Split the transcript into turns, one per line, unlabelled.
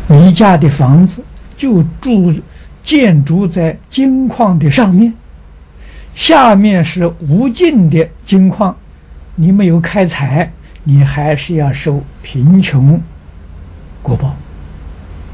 你家的房子就建筑在金矿的上面，下面是无尽的金矿，你没有开采，你还是要受贫穷果报。